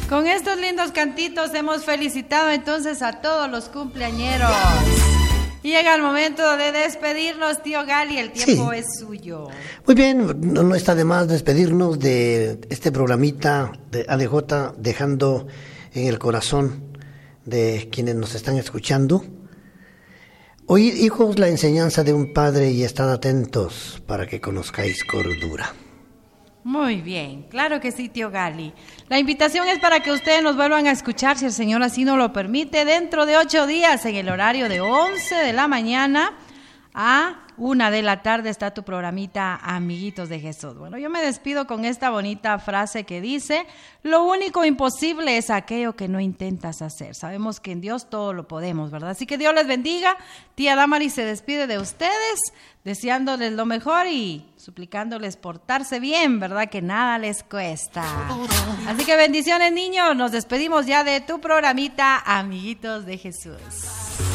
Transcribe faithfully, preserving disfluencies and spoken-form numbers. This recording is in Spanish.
Con estos lindos cantitos hemos felicitado entonces a todos los cumpleañeros. Llega el momento de despedirnos, tío Gali, el tiempo sí. es suyo. Muy bien, no, no está de más despedirnos de este programita de A D J, dejando en el corazón de quienes nos están escuchando. Oíd, hijos, la enseñanza de un padre y estad atentos para que conozcáis cordura. Muy bien, claro que sí, tío Gali. La invitación es para que ustedes nos vuelvan a escuchar, si el Señor así nos lo permite, dentro de ocho días, en el horario de once de la mañana a una de la tarde está tu programita Amiguitos de Jesús. Bueno, yo me despido con esta bonita frase que dice: lo único imposible es aquello que no intentas hacer. Sabemos que en Dios todo lo podemos, ¿verdad? Así que Dios les bendiga. Tía Damaris se despide de ustedes, deseándoles lo mejor y suplicándoles portarse bien, ¿verdad? Que nada les cuesta. Así que bendiciones, niños. Nos despedimos ya de tu programita Amiguitos de Jesús.